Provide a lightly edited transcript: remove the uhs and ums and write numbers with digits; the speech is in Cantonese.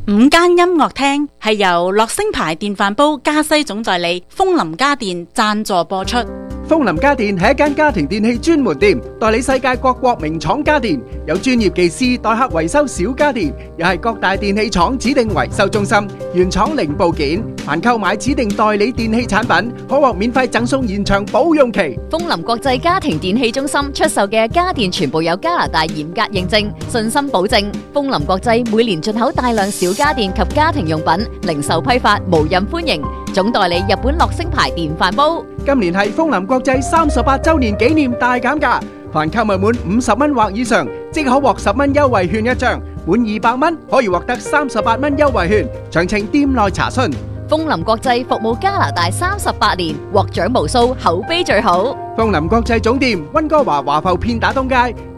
午間音樂廳係由樂聲牌電飯煲加西總代理楓林家電贊助播出。 楓林家電係一間家庭電器專門店，代理世界各國名廠家電，有專業技師代客維修小家電，又係各大電器廠指定維修中心，原廠零部件。凡購買指定代理電器產品，可獲免費贈送延長保用期。 楓林國際家庭電器中心出售嘅家電全部有加拿大嚴格認證，信心保證。楓林國際每年進口大量小家電及家庭用品，零售批發無任歡迎。總代理日本樂聲牌電飯煲。 今年係楓林國際38周年紀念大減價，凡購物滿50蚊或以上，即可獲10蚊優惠券一張；滿200蚊可以獲得38蚊優惠券。詳情店內查詢。 楓林國際服務加拿大38年，獲獎無數，口碑最好。 楓林國際總店溫哥華華埠片打東街。